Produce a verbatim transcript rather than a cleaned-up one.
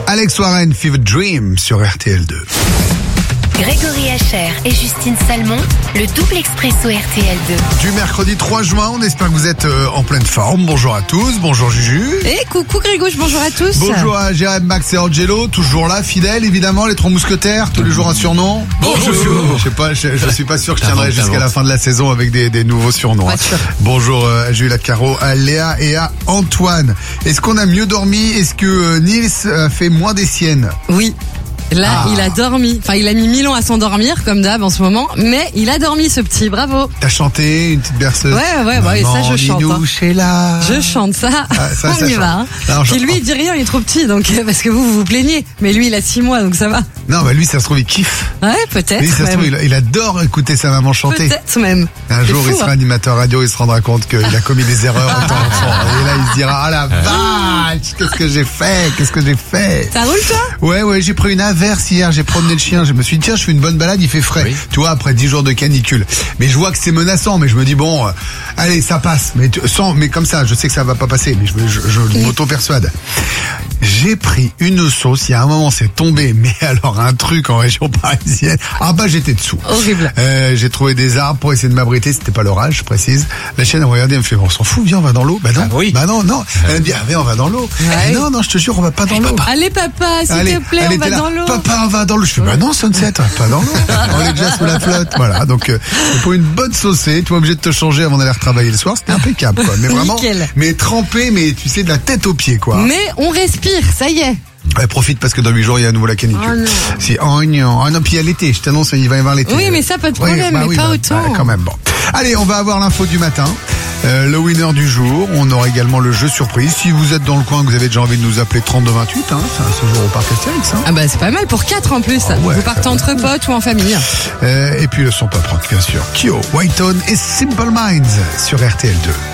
Alex Warren, Fever Dream sur R T L deux. Grégory Hacher et Justine Salmon, le double expresso R T L deux. Du mercredi trois juin, on espère que vous êtes euh, en pleine forme. Bonjour à tous, bonjour Juju. Et coucou Grégouche, bonjour à tous. Bonjour à Jérém, Max et Angelo, toujours là, fidèles évidemment, les trois mousquetaires, tous les jours un surnom. Bonjour. Je sais pas, je, je suis pas sûr que je tiendrai jusqu'à la fin de la saison avec des, des nouveaux surnoms. Hein. Bonjour euh, à Jules, à Caro, à Léa et à Antoine. Est-ce qu'on a mieux dormi? Est-ce que euh, Nils a fait moins des siennes? Oui. Là, Ah. il a dormi. Enfin, il a mis mille ans à s'endormir, comme d'hab en ce moment. Mais il a dormi, ce petit. Bravo. T'as chanté une petite berceuse? Ouais, ouais, ouais, ça, je chante, hein. Là. Je chante ça. Ah, ça, On ça y chante. va. Hein. Non, je- Puis lui, il dit rien, il est trop petit. Donc, euh, parce que vous, vous vous plaignez. Mais lui, il a six mois, donc ça va. Non, bah lui, ça se trouve, il kiffe. Ouais, peut-être. Lui, ça se même. trouve, il, il adore écouter sa maman chanter. Peut-être même. Un C'est jour, fou, il sera hein. animateur radio, il se rendra compte qu'il a commis des erreurs en tant qu'enfant. Et là, il se dira, ah la vache, qu'est-ce que j'ai fait, qu'est-ce que j'ai fait. Ça roule, toi? Ouais, ouais, j'ai pris une averse hier, j'ai promené le chien, je me suis dit, tiens, je fais une bonne balade, il fait frais. Oui. Tu vois, après dix jours de canicule. Mais je vois que c'est menaçant, mais je me dis, bon, euh, allez, ça passe. Mais tu- sans, mais comme ça, je sais que ça va pas passer, mais je, je, je m'auto-persuade. J'ai pris une sauce, il y a un moment, c'est tombé, mais alors un truc en région parisienne. Ah bah, j'étais dessous. Horrible. Euh, j'ai trouvé des arbres pour essayer de m'abriter, c'était pas l'orage, je précise. La chienne a regardé, elle me fait, bon, on s'en fout, viens, on va dans l'eau. Bah non, Ah oui. bah non, non. Elle me dit, ah viens, on va dans l'eau. Ouais. Eh non, non, je te jure, on va pas dans l'eau. Allez, papa, s'il Allez, te plaît, elle on était va là, dans l'eau. Papa, on va dans l'eau. Je fais, bah non, Sunset, on va pas dans l'eau. On est déjà sous la flotte. Voilà. Donc, euh, pour une bonne saucée, tu es obligé de te changer avant d'aller retravailler le soir. C'était impeccable, quoi. Mais vraiment, Nickel. mais trempé, mais tu sais, de la tête aux pieds, quoi. Mais on respire, ça y est. Ouais, profite parce que dans huit jours, il y a à nouveau la canicule. Oh non. C'est, oh non, oh non, puis il y a l'été. Je t'annonce, il va y avoir l'été. Oui, mais ça, pas de Oui, problème, bah mais oui, pas bah, autant. bah, quand même, bon. Allez, on va avoir l'info du matin. Euh, le winner du jour, on aura également le jeu surprise. Si vous êtes dans le coin, que vous avez déjà envie de nous appeler trente-deux vingt-huit, hein, c'est un séjour au parc Astérix. Hein. Ah bah c'est pas mal pour quatre en plus. Ah ouais. Vous partez entre potes ou en famille. Euh, et puis le son pop rock, bien sûr. Kyo, Whitehorn et Simple Minds sur R T L deux.